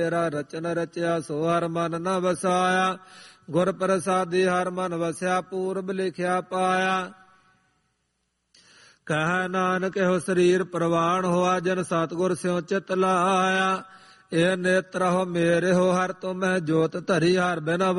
ਤੇਰਾ ਰਚਨ ਰਚਿਆ ਸੋ ਹਰ ਮਨ ਨ ਵਸਾਇਆ। ਗੁਰ ਪ੍ਰਸਾਦੀ ਹਰ ਮਨ ਵਸਿਆ ਪੂਰਬ ਲਿਖਿਆ ਪਾਇਆ। ਕਹਿ ਨਾਨਕ ਇਹੋ ਸਰੀਰ ਪ੍ਰਵਾਨ ਹੋਆ ਜਨ ਸਤਿਗੁਰ ਸਿਉ ਚਿਤ ਲਾਇਆ। ਇਹ ਨੇਤਰ ਹੋ ਮੇਰੇ ਹੋ ਹਰ ਤੁਮਹਿ ਜੋਤ ਧਰੀ ਹਰ ਬਿਨ